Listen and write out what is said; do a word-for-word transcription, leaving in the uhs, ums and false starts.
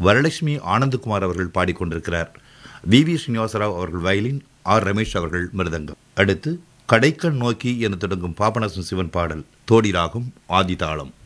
வரலட்சுமி ஆனந்தகுமார் அவர்கள் பாடிக்கொண்டிருக்கிறார். We we Srinivasarao அவர்கள் violin, R Ramesh அவர்கள் மிருதங்கம். அடுத்து கடைக்கண் நோக்கி என தொடங்கும் பாபநாசம் சிவன் பாடல், தோடி ராகம், ஆதி தாளம்.